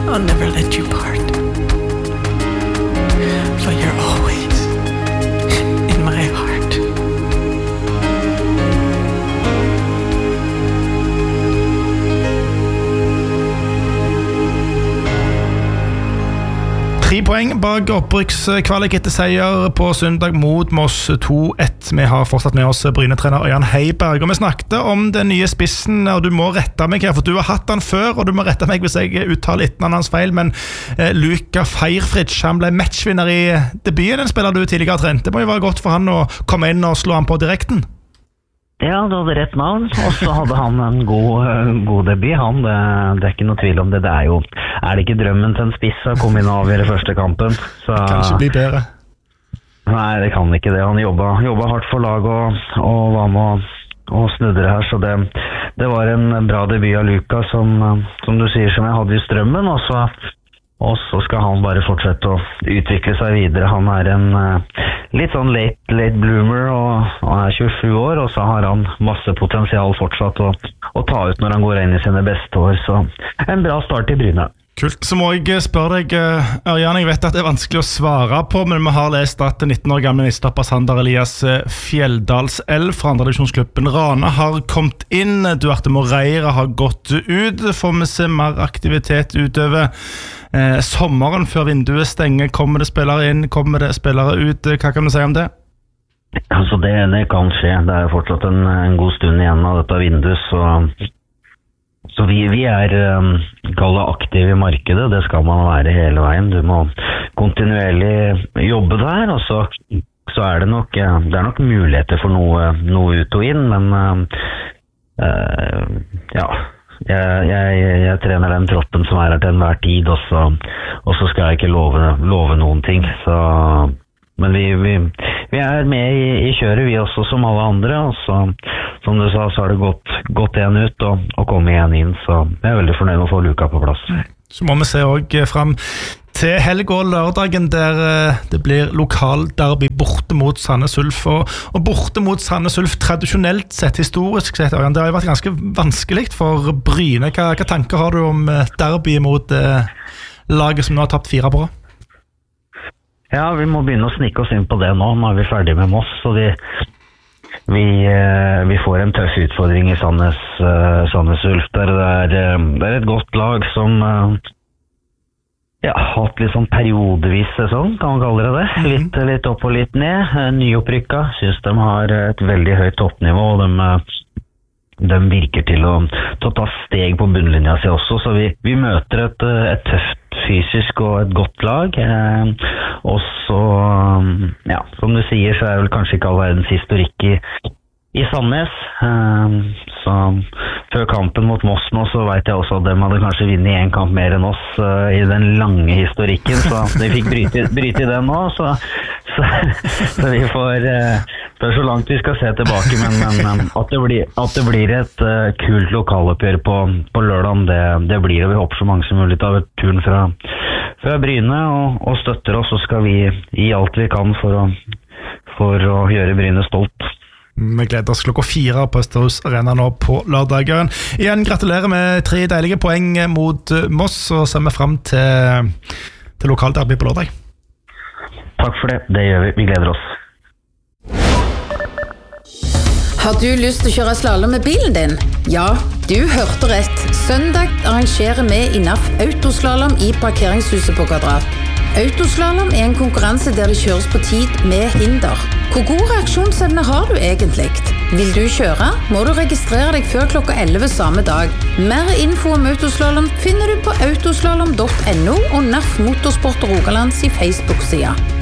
I'll never let you part. For you're always in my heart. Tre poeng bak opprykkskvalik etter seier på søndag mot Moss 2-1. Vi har fortsatt med oss Bryne-trener Ørjan Heiberg, og vi snakket om den nye spissen, og du må rette meg her, for du har hatt den før, og du må rette meg hvis jeg uttaler etternavnet hans feil, men Luka Feierfritsch, han ble matchvinner I debuten, den spiller du tidligere trent. Det må jo være godt for han å komme inn og slå han på direkten. Ja, du hadde rett navn, og så hadde han en god debut. Det ikke noe tvil om det. Det jo, det ikke drømmen til en spiss å komme inn og avgjøre første kampen? Så, kan ikke bli bedre. Nei, det kan ikke det. Han jobbet hardt for lag og var med og snudde det her, så det var en bra debut av Luka, som du sier, som jeg hadde I strømmen, og så skal han bare fortsette å utvikle seg videre. Han en litt sånn late bloomer, og han 27 år, og så har han masse potensial fortsatt å ta ut når han går inn I sine beste år. Så en bra start I Bryne. Kult. Så må jeg spørre deg, Ørjan, jeg vet at det vanskelig å svare på, men vi har lest at 19 år gamle nistopper Sander Elias Fjelldalselv fra andredivisjonsklubben Rana har kommet inn. Duarte Moreira har gått ut. Får vi se mer aktivitet utover sommeren før vinduet stenger? Kommer det spillere inn? Kommer det spillere ut? Hva kan du si om det? Altså det kan skje. Det fortsatt en god stund igjen av dette vinduet, så vi kalle aktive I markedet, det skal man være hele veien. Du må kontinuerlig jobbe der, og så det nok muligheter for noe ut og inn, men ja, jeg trener den troppen som her til enhver tid, og så skal jeg ikke love noen ting, men vi med I kjøret, vi også som alle andre, og så, som du sa, så har det gått en ut og kommet en inn, så jeg veldig fornøyd med å få Luka på plass. Så må vi se også frem til helg og lørdagen, der det blir lokalderby borte mot Sandnes Ulf, og borte mot Sandnes Ulf tradisjonelt sett, historisk sett, Ørjan, det har jo vært ganske vanskelig for Bryne. Hva tanker har du om derby mot laget som nå har tapt 4 på? Ja, vi må begynne å snikke oss inn på det nå vi ferdig med Moss, så vi får en tøff utfordring I Sandnes Ulf, der det et godt lag som har hatt litt sånn periodevis sesong, kan man kalle det. Litt opp og litt ned, nyopprykka, synes de har et veldig høyt toppnivå, og de virker til å ta steg på bunnlinja si også, så vi møter et tøft fysisk og et godt lag, og så, ja, som du sier, så det vel kanskje ikke all verdens historikk I Sandnes, så før kampen mot Moss nå, så vet jeg også at de hadde kanskje vunnet en kamp mer enn oss I den lange historikken, så de fikk bryte I den nå, så vi får det så langt vi skal se tilbake, men at det blir et kult lokaloppgjør på lørdagen, det blir det. Vi håper så mange som mulig av turen fra Bryne og støtter oss, så skal vi I alt vi kan for å gjøre Bryne stolt. Vi gleder oss klokka 4 på Østerhus Arena nå på lørdagen. Igjen gratulerer med 3 deilige poeng mot Moss, og ser vi frem til lokalderby på lørdag. Takk for det gjør vi gleder oss. Har du lyst til å kjøre slalom med bilen din? Ja, du hørte rett. Søndag arrangerer vi INAF Autoslalom I parkeringshuset på Kvadrat. Autoslalom en konkurranse der det kjøres på tid med hinder. Hvor god reaksjonsevne har du egentlig? Vil du kjøre, må du registrere deg før klokka 11 samme dag. Mer info om autoslalom finner du på autoslalom.no og NAF Motorsport Rogalands I Facebook-sida.